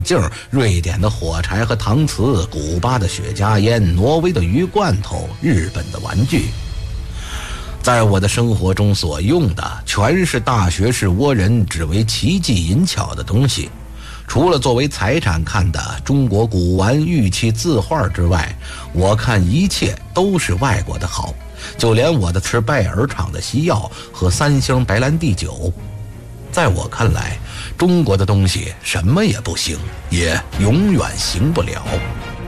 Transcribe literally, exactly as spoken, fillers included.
镜、瑞典的火柴和搪瓷、古巴的雪茄烟、挪威的鱼罐头、日本的玩具。在我的生活中所用的全是大学士倭人只为奇技淫巧的东西，除了作为财产看的中国古玩、玉器、字画之外，我看一切都是外国的好，就连我的吃拜耳厂的西药和三星白兰地酒。在我看来，中国的东西什么也不行，也永远行不了。